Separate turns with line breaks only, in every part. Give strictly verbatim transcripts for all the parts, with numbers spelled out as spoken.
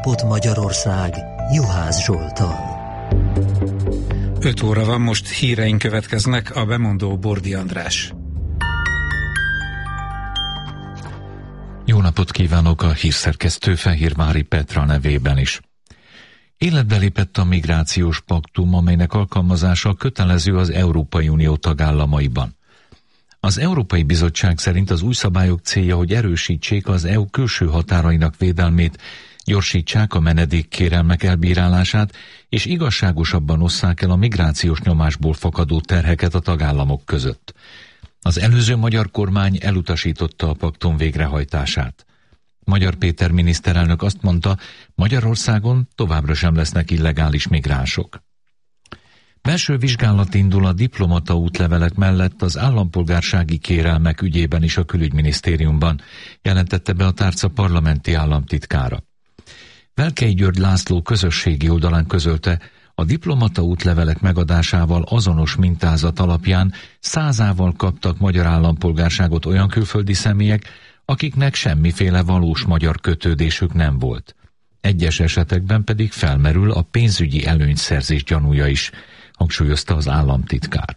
napot Magyarország Juhász Zsolttal.
öt óra van, most híreink következnek, a bemondó Bordi András.
Jó napot kívánok, a hírszerkesztő Fehérvári Petra nevében is. Életbe lépett a migrációs paktum, amelynek alkalmazása kötelező az Európai Unió tagállamaiban. Az Európai Bizottság szerint az új szabályok célja, hogy erősítsék az é u külső határainak védelmét, gyorsítsák a menedékkérelmek elbírálását, és igazságosabban osszák el a migrációs nyomásból fakadó terheket a tagállamok között. Az előző magyar kormány elutasította a paktum végrehajtását. Magyar Péter miniszterelnök azt mondta, Magyarországon továbbra sem lesznek illegális migránsok. Belső vizsgálat indul a diplomata útlevelek mellett az állampolgársági kérelmek ügyében is a külügyminisztériumban, jelentette be a tárca parlamenti államtitkára. Velkei György László közösségi oldalán közölte, a diplomata útlevelek megadásával azonos mintázat alapján százával kaptak magyar állampolgárságot olyan külföldi személyek, akiknek semmiféle valós magyar kötődésük nem volt. Egyes esetekben pedig felmerül a pénzügyi előnyszerzés gyanúja is, hangsúlyozta az államtitkár.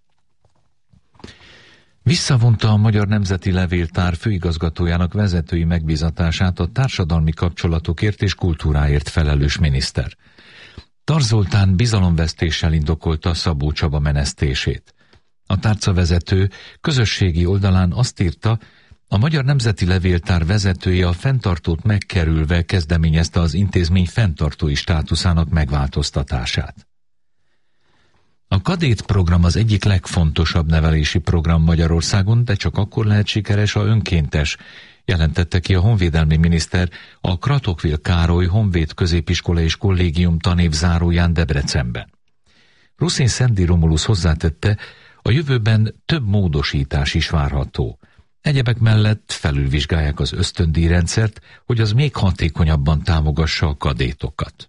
Visszavonta a Magyar Nemzeti Levéltár főigazgatójának vezetői megbízatását a társadalmi kapcsolatokért és kultúráért felelős miniszter. Tar Zoltán bizalomvesztéssel indokolta Szabó Csaba menesztését. A tárcavezető közösségi oldalán azt írta, a Magyar Nemzeti Levéltár vezetője a fenntartót megkerülve kezdeményezte az intézmény fenntartói státuszának megváltoztatását. A kadét program az egyik legfontosabb nevelési program Magyarországon, de csak akkor lehet sikeres, ha önkéntes, jelentette ki a honvédelmi miniszter a Kratokvil Károly Honvéd Középiskola és Kollégium tanévzáróján Debrecenben. Ruszin Szendi Romulusz hozzátette, a jövőben több módosítás is várható. Egyebek mellett felülvizsgálják az ösztöndíjrendszert, hogy az még hatékonyabban támogassa a kadétokat.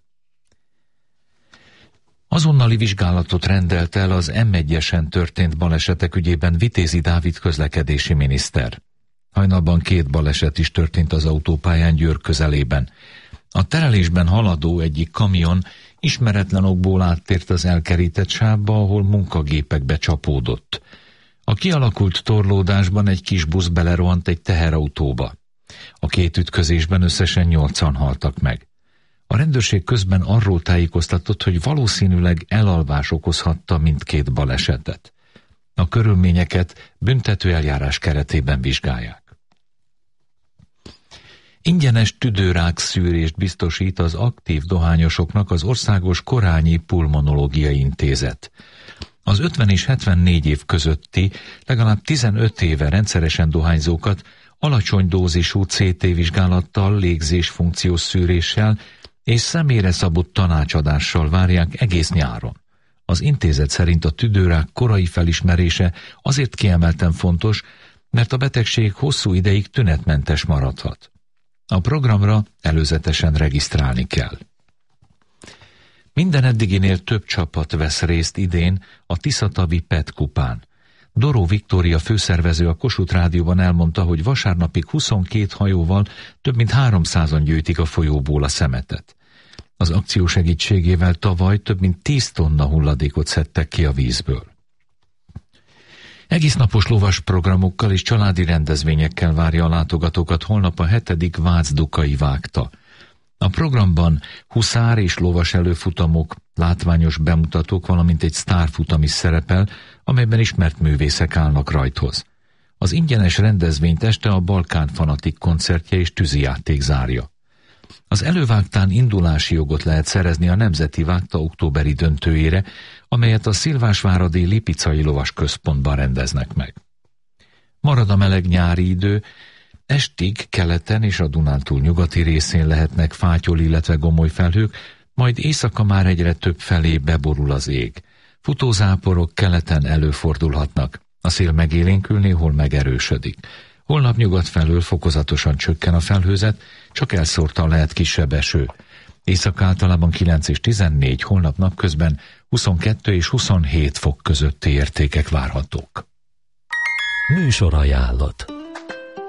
Azonnali vizsgálatot rendelt el az em egyesen történt balesetek ügyében Vitézi Dávid közlekedési miniszter. Hajnalban két baleset is történt az autópályán Győr közelében. A terelésben haladó egyik kamion ismeretlen okból áttért az elkerített sávba, ahol munkagépekbe csapódott. A kialakult torlódásban egy kis busz belerohant egy teherautóba. A két ütközésben összesen nyolcan haltak meg. A rendőrség közben arról tájékoztatott, hogy valószínűleg elalvás okozhatta mindkét balesetet. A körülményeket büntető eljárás keretében vizsgálják. Ingyenes tüdőrák szűrést biztosít az aktív dohányosoknak az Országos Korányi Pulmonológiai Intézet. Az ötven és hetvennégy év közötti, legalább tizenöt éve rendszeresen dohányzókat alacsony dózisú cé té vizsgálattal, légzésfunkciós szűréssel és személyre szabott tanácsadással várják egész nyáron. Az intézet szerint a tüdőrák korai felismerése azért kiemelten fontos, mert a betegség hosszú ideig tünetmentes maradhat. A programra előzetesen regisztrálni kell. Minden eddiginél több csapat vesz részt idén a Tiszatavi Pet kupán. Doró Viktória főszervező a Kossuth Rádióban elmondta, hogy vasárnapig huszonkét hajóval több mint háromszázan gyűjtik a folyóból a szemetet. Az akció segítségével tavaly több mint tíz tonna hulladékot szedtek ki a vízből. Egésznapos lovas programokkal és családi rendezvényekkel várja a látogatókat holnap a hetedik Vácdukai Vágta. A programban huszár és lovas előfutamok, látványos bemutatók, valamint egy sztárfutam is szerepel, amelyben ismert művészek állnak rajthoz. Az ingyenes rendezvényt este a Balkán Fanatik koncertje és tűzijáték zárja. Az elővágtán indulási jogot lehet szerezni a Nemzeti Vágta októberi döntőjére, amelyet a Szilvásváradi Lipicai Lovas Központban rendeznek meg. Marad a meleg nyári idő, estig keleten és a Dunántúl nyugati részén lehetnek fátyol, illetve gomoly felhők, majd éjszaka már egyre több felé beborul az ég. Futózáporok keleten előfordulhatnak, a szél megélénkül, néhol megerősödik. Holnap nyugat felől fokozatosan csökken a felhőzet, csak elszórtan lehet kisebb eső. Éjszaka általában kilenc és tizennégy, holnap napközben huszonkettő és huszonhét fok közötti értékek várhatók.
Műsorajánlat.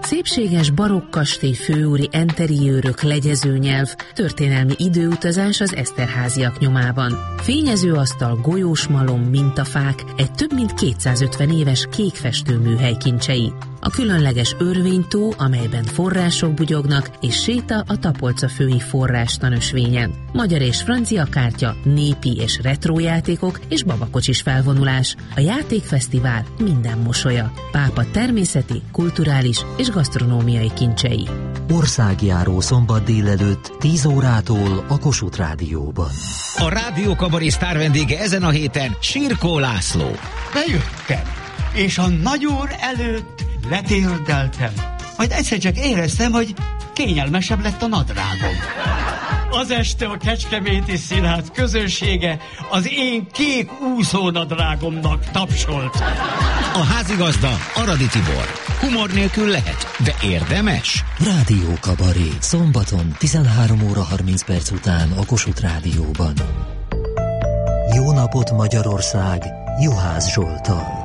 Szépséges barokk kastély főúri enteriőrök, legyezőnyelv, történelmi időutazás az Eszterháziak nyomában. Fényező asztal, golyós malom, mintafák, egy több mint kétszázötven éves kékfestőműhely kincsei. A különleges Örvénytó, amelyben források bugyognak, és séta a Tapolcafői forrástanösvényen. Magyar és francia kártya, népi és retrójátékok és babakocsis felvonulás. A játékfesztivál minden mosolya. Pápa természeti, kulturális és gasztronómiai kincsei.
Országjáró szombat délelőtt tíz órától a Kossuth Rádióban.
A Rádió Kabaré sztár vendége ezen a héten Sirkó László.
Bejöttem, és a nagyúr előtt letérdeltem. Majd egyszer csak éreztem, hogy kényelmesebb lett a nadrágom. Az este a Kecskeméti Színház közönsége az én kék úszónadrágomnak tapsolt.
A házigazda Aradi Tibor. Humor nélkül lehet, de érdemes.
Rádió Kabaré, szombaton tizenhárom óra harminc perc után a Kossuth Rádióban. Jó napot Magyarország, Juhász Zsolttal.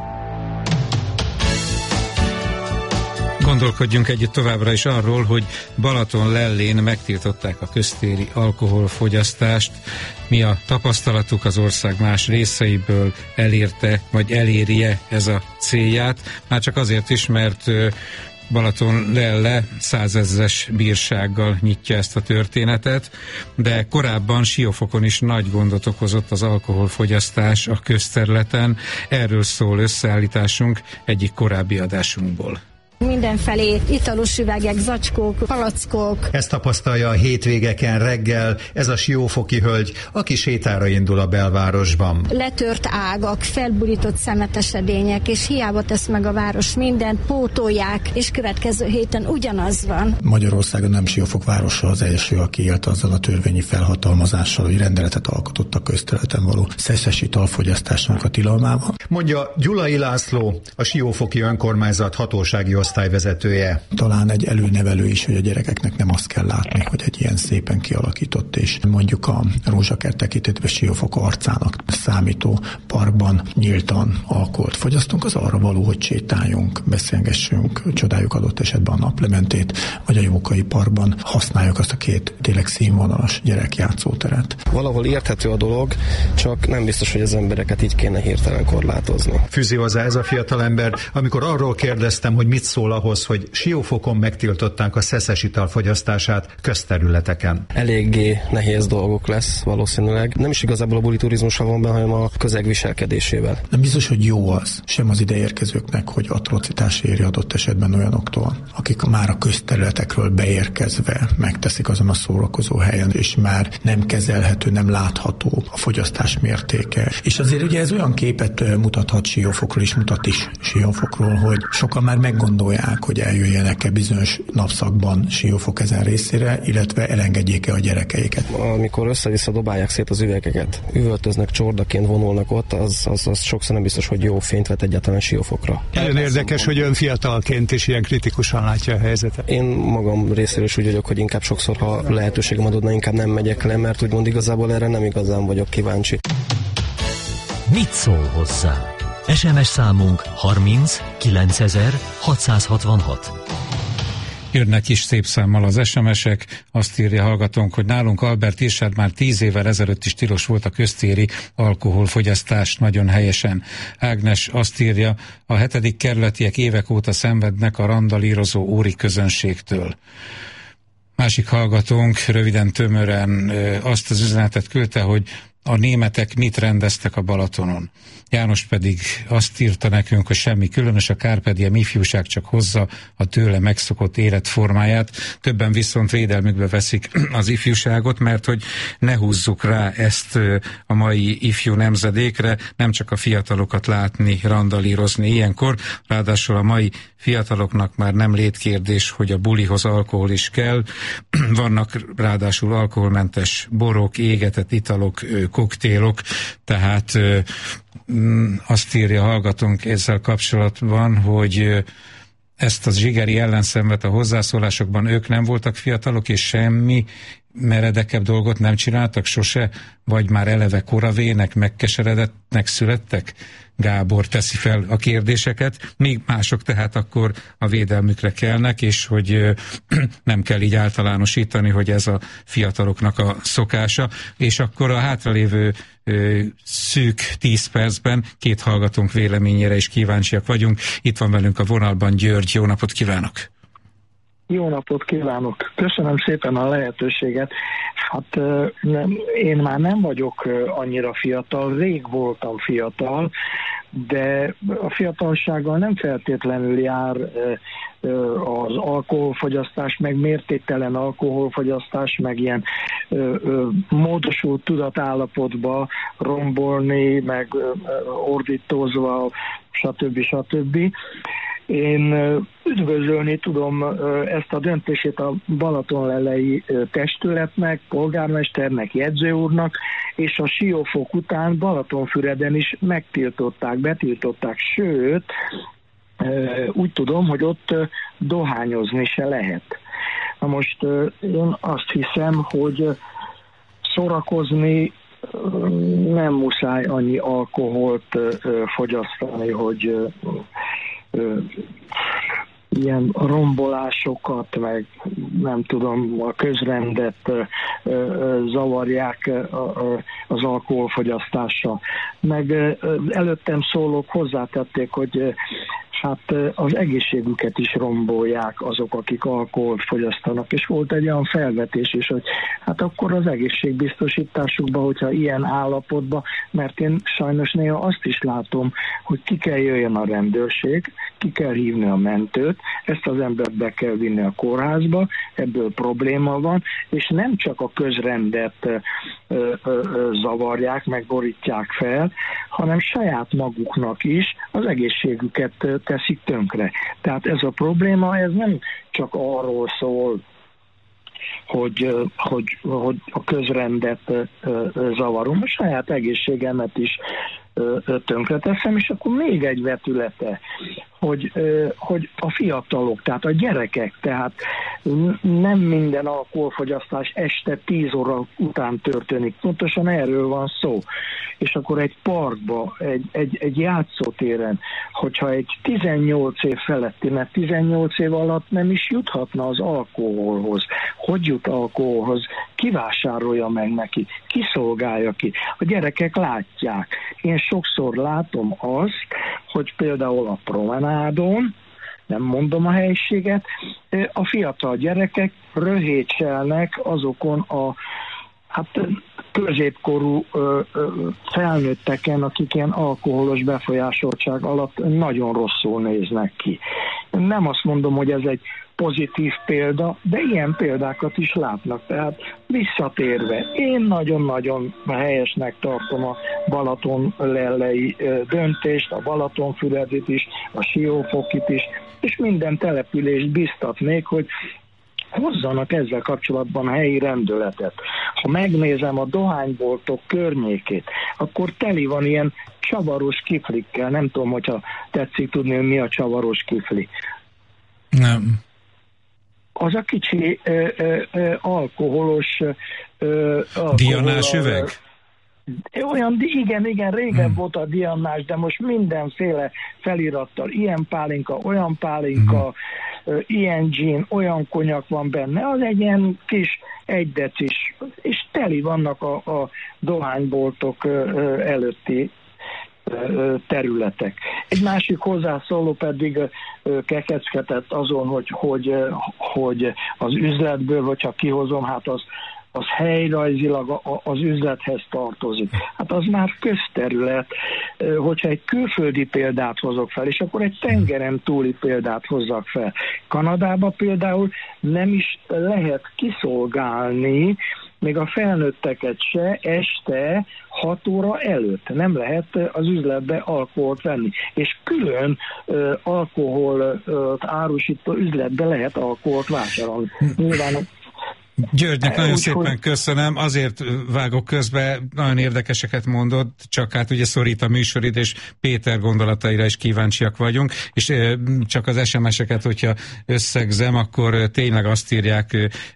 Gondolkodjunk együtt továbbra is arról, hogy Balaton-Lellén megtiltották a köztéri alkoholfogyasztást. Mi a tapasztalatuk az ország más részeiből, elérte vagy elérje ez a célját? Már csak azért is, mert Balaton-Lelle százezres bírsággal nyitja ezt a történetet, de korábban Siófokon is nagy gondot okozott az alkoholfogyasztás a közterületen. Erről szól összeállításunk egyik korábbi adásunkból.
Mindenfelé italos üvegek, zacskók, palackok.
Ezt tapasztalja a hétvégeken reggel ez a siófoki hölgy, aki sétára indul a belvárosban.
Letört ágak, felburított szemetesedények, és hiába tesz meg a város mindent, pótolják, és következő héten ugyanaz van.
Magyarországon nem Siófok városa az első, aki élt azzal a törvényi felhatalmazással, hogy rendeletet alkotott a közterületen való szeszes italfogyasztásnak a tilalmával.
Mondja Gyulai László, a siófoki önkormányzat hatósági osztályvezetője.
Talán egy előnevelő is, hogy a gyerekeknek nem azt kell látni, hogy egy ilyen szépen kialakított és mondjuk a rózsakert tekintetben Siófok arcának számító parkban nyíltan alkoholt fogyasztunk, az arra való, hogy sétáljunk, beszélgessünk, csodáljuk adott esetben a Naplementét, vagy a Jókai parkban használjuk azt a két tényleg színvonalas gyerekjátszóteret.
Valahol érthető a dolog, csak nem biztos, hogy az embereket így kéne hirtelen korlátozni.
Fűzi hozzá ez a fiatalember, amikor arról kérdeztem, hogy mit szól ahhoz, hogy Siófokon megtiltották a szeszes ital fogyasztását közterületeken.
Eléggé nehéz dolgok lesz valószínűleg. Nem is igazából a buli turizmusra van benne, hanem a közeg viselkedésével.
Nem biztos, hogy jó az sem az ideérkezőknek, hogy atrocitás éri adott esetben olyanoktól, akik már a közterületekről beérkezve megteszik azon a szórakozó helyen, és már nem kezelhető, nem látható a fogyasztás mértéke. És azért ugye ez olyan képet mutathat Siófokról is, mutat is Siófokról, hogy sokan már meggondolják, hogy eljöjjenek-e bizonyos napszakban Siófok ezen részére, illetve elengedjék-e a gyerekeiket.
Amikor össze-vissza dobálják szét az üvegeket, üvöltöznek, csordaként vonulnak ott, az, az, az sokszor nem biztos, hogy jó fényt vet egyáltalán Siófokra.
Nagyon érdekes, hogy ön fiatalként is ilyen kritikusan látja a helyzetet.
Én magam részéről is úgy vagyok, hogy inkább sokszor, ha lehetőségem adódna, inkább nem megyek le, mert úgymond igazából erre nem igazán vagyok kíváncsi.
Mit szól hozzá? es em es számunk harminc kilencezer hatszázhatvanhat.
Jönnek is szép számmal az es em esek, azt írja hallgatónk, hogy nálunk Albert Irsád már tíz évvel ezelőtt is tilos volt a köztéri alkoholfogyasztás, nagyon helyesen. Ágnes azt írja, a hetedik kerületiek évek óta szenvednek a randalírozó óri közönségtől. Másik hallgatónk röviden, tömören azt az üzenetet küldte, hogy a németek mit rendeztek a Balatonon. János pedig azt írta nekünk, hogy semmi különös, a Carpe Diem ifjúság csak hozza a tőle megszokott életformáját. Többen viszont védelmükbe veszik az ifjúságot, mert hogy ne húzzuk rá ezt a mai ifjú nemzedékre, nem csak a fiatalokat látni, randalírozni ilyenkor, ráadásul a mai fiataloknak már nem létkérdés, hogy a bulihoz alkohol is kell. Vannak ráadásul alkoholmentes borok, égetett italok, koktélok, tehát azt írja hallgatónk ezzel kapcsolatban, hogy ezt az zsigeri ellenszenvet a hozzászólásokban ők nem voltak fiatalok, és semmi meredekebb dolgot nem csináltak sose, vagy már eleve koravének, megkeseredettnek születtek? Gábor teszi fel a kérdéseket, míg mások tehát akkor a védelmükre kelnek, és hogy nem kell így általánosítani, hogy ez a fiataloknak a szokása. És akkor a hátralévő szűk tíz percben két hallgatónk véleményére is kíváncsiak vagyunk. Itt van velünk a vonalban György, jó napot kívánok!
Jó napot kívánok! Köszönöm szépen a lehetőséget. Hát nem, én már nem vagyok annyira fiatal, rég voltam fiatal, de a fiatalsággal nem feltétlenül jár az alkoholfogyasztás, meg mértéktelen alkoholfogyasztás, meg ilyen módosult tudatállapotba rombolni, meg ordítózva, stb. stb. Én üdvözölni tudom ezt a döntését a Balatonlelei testületnek, polgármesternek, jegyző úrnak, és a Siófok után Balatonfüreden is megtiltották, betiltották, sőt, úgy tudom, hogy ott dohányozni se lehet. Na most én azt hiszem, hogy szórakozni nem muszáj annyi alkoholt fogyasztani, hogy ilyen rombolásokat, meg nem tudom, a közrendet zavarják az alkoholfogyasztással. Meg előttem szólók hozzátették, hogy hát az egészségüket is rombolják azok, akik alkoholt fogyasztanak, és volt egy olyan felvetés is, hogy hát akkor az egészségbiztosításukban, hogyha ilyen állapotban, mert én sajnos néha azt is látom, hogy ki kell jöjjön a rendőrség, ki kell hívni a mentőt, ezt az embert be kell vinni a kórházba, ebből probléma van, és nem csak a közrendet ö, ö, ö, zavarják, megborítják fel, hanem saját maguknak is az egészségüket teszik tönkre. Tehát ez a probléma, ez nem csak arról szól, hogy, hogy, hogy a közrendet zavarom, a saját egészségemet is tönkreteszem, és akkor még egy vetülete, hogy, hogy a fiatalok, tehát a gyerekek, tehát nem minden alkoholfogyasztás este tíz óra után történik. Pontosan erről van szó. És akkor egy parkba, egy, egy, egy játszótéren, hogyha egy tizennyolc év feletti, mert tizennyolc év alatt nem is juthatna az alkoholhoz. Hogy jut alkoholhoz? Ki vásárolja meg neki? Ki szolgálja ki? A gyerekek látják. Én sokszor látom azt, hogy például a promenádon, nem mondom a helyiséget, a fiatal gyerekek röhétselnek azokon a hát középkorú ö, ö, felnőtteken, akik ilyen alkoholos befolyásoltság alatt nagyon rosszul néznek ki. Nem azt mondom, hogy ez egy pozitív példa, de ilyen példákat is látnak. Tehát visszatérve, én nagyon-nagyon helyesnek tartom a Balatonlellei döntést, a Balatonfüredit is, a Siófokit is, és minden települést biztatnék, hogy hozzanak ezzel kapcsolatban helyi rendeletet. Ha megnézem a dohányboltok környékét, akkor teli van ilyen csavaros kiflikkel. Nem tudom, hogyha tetszik tudni, hogy mi a csavaros kifli.
Nem.
Az a kicsi ö, ö, ö, alkoholos... Ö,
Diannás üveg?
Olyan, igen, igen, régen hmm. volt a diannás, de most mindenféle felirattal, ilyen pálinka, olyan pálinka, hmm. ilyen gin, olyan konyak van benne, az egy ilyen kis egy decis, és teli vannak a, a dohányboltok előtti területek. Egy másik hozzászóló pedig kekeckedett azon, hogy, hogy, hogy az üzletből, hogyha kihozom, hát az az helyrajzilag az üzlethez tartozik. Hát az már közterület, hogyha egy külföldi példát hozok fel, és akkor egy tengeren túli példát hozzak fel. Kanadában például nem is lehet kiszolgálni még a felnőtteket se este hat óra előtt. Nem lehet az üzletbe alkoholt venni. És külön uh, alkohol uh, árusító üzletbe lehet alkoholt vásárolni. Nyilván
Györgynek nagyon
Úgy,
szépen
hogy...
köszönöm, azért vágok közbe, nagyon érdekeseket mondott, csak hát ugye szorít a műsorid, és Péter gondolataira is kíváncsiak vagyunk, és csak az es em es-eket, hogyha összegzem, akkor tényleg azt írják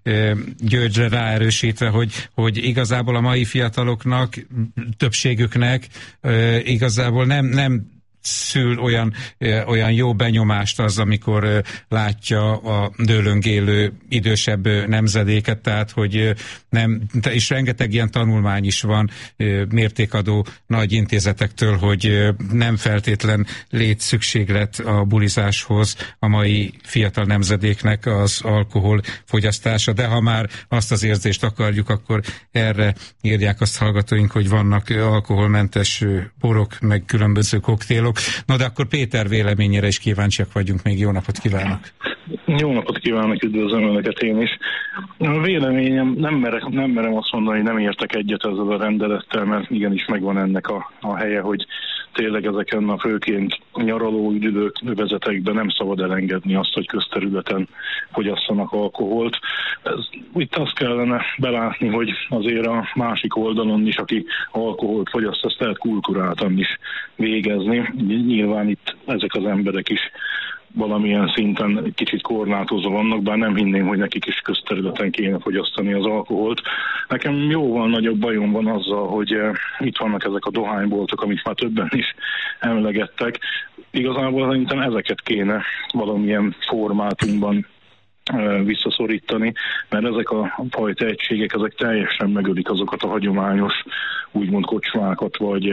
Györgyre ráerősítve, hogy, hogy igazából a mai fiataloknak, többségüknek igazából nem, nem szül olyan, olyan jó benyomást az, amikor látja a dőlöngélő idősebb nemzedéket, tehát hogy nem, és rengeteg ilyen tanulmány is van mértékadó nagy intézetektől, hogy nem feltétlen létszükséglet a bulizáshoz a mai fiatal nemzedéknek az alkohol fogyasztása, de ha már azt az érzést akarjuk, akkor erre írják azt hallgatóink, hogy vannak alkoholmentes borok, meg különböző koktélok. Na de akkor Péter véleményére is kíváncsiak vagyunk, még jó napot kívánok!
Jó napot kívánok, üdvözlöm Önöket én is. A véleményem, nem, merek, nem merem azt mondani, hogy nem értek egyet ezzel a rendelettel, mert igenis megvan ennek a, a helye, hogy tényleg ezeken a főként nyaraló üdülők, övezetekben nem szabad elengedni azt, hogy közterületen fogyasszanak alkoholt. Ez, itt azt kellene belátni, hogy azért a másik oldalon is, aki alkoholt fogyaszt, azt lehet kulturáltan is végezni. Nyilván itt ezek az emberek is valamilyen szinten egy kicsit korlátozva vannak, bár nem hinném, hogy nekik is közterületen kéne fogyasztani az alkoholt. Nekem jóval nagyobb bajom van azzal, hogy itt vannak ezek a dohányboltok, amit már többen is emlegettek. Igazából szerintem ezeket kéne valamilyen formátumban visszaszorítani, mert ezek a fajta egységek, ezek teljesen megölik azokat a hagyományos, úgymond kocsmákat, vagy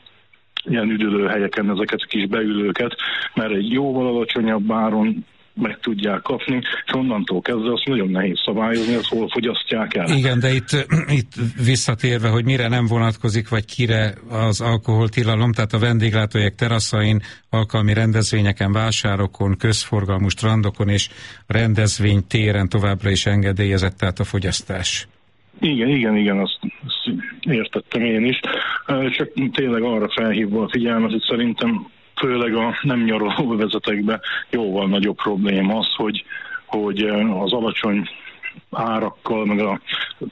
ilyen üdülőhelyeken ezeket a kis beülőket, mert egy jóval alacsonyabb áron meg tudják kapni, és onnantól kezdve azt nagyon nehéz szabályozni, azt hol fogyasztják el.
Igen, de itt, itt visszatérve, hogy mire nem vonatkozik, vagy kire az alkoholtilalom, tehát a vendéglátóhelyek teraszain, alkalmi rendezvényeken, vásárokon, közforgalmú strandokon és rendezvénytéren továbbra is engedélyezett, tehát a fogyasztás.
Igen, igen, igen, azt, azt értettem én is. Csak tényleg arra felhívva a figyelmet, hogy szerintem főleg a nem nyaraló vezetekben jóval nagyobb probléma az, hogy, hogy az alacsony árakkal, meg a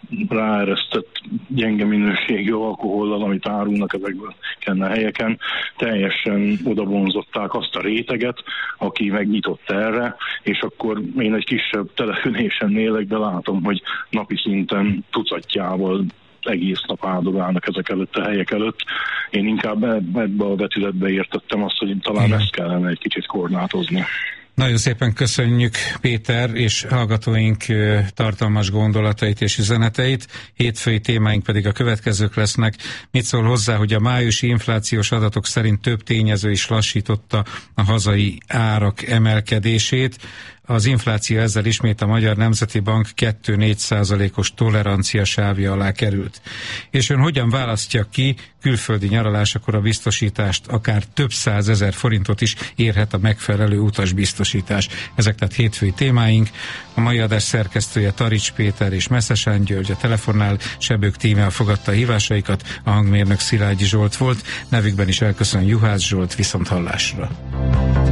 ráeresztett gyenge minőségű alkohollal, amit árulnak ezekben a helyeken, teljesen odavonzották azt a réteget, aki megnyitott erre, és akkor én egy kisebb településen élek, de látom, hogy napi szinten tucatjával egész nap áldogálnak ezek előtt a helyek előtt. Én inkább ebbe a vetületbe értettem azt, hogy talán ezt kellene egy kicsit korlátozni.
Nagyon szépen köszönjük Péter és hallgatóink tartalmas gondolatait és üzeneteit. Hétfői témáink pedig a következők lesznek. Mit szól hozzá, hogy a májusi inflációs adatok szerint több tényező is lassította a hazai árak emelkedését. Az infláció ezzel ismét a Magyar Nemzeti Bank kettő egész négy százalékos tolerancia sávja alá került. És ön hogyan választja ki külföldi nyaralásakor a biztosítást, akár több százezer forintot is érhet a megfelelő utasbiztosítás. Ezek tehát hétfői témáink. A mai adás szerkesztője Tarics Péter és Messzesán György, a telefonnál Sebők Tímea fogadta a hívásaikat, a hangmérnök Szilágyi Zsolt volt, nevükben is elköszön Juhász Zsolt, viszont hallásra.